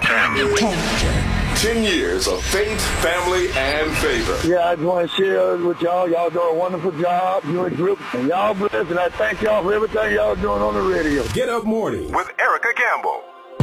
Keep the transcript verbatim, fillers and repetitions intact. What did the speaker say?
Campbell. Ten years of faith, family, and favor. Yeah, I just want to share with y'all. Y'all do a wonderful job. You and group, and y'all blessed. And I thank y'all for everything y'all doing on the radio. Get Up Morning with Erica Campbell.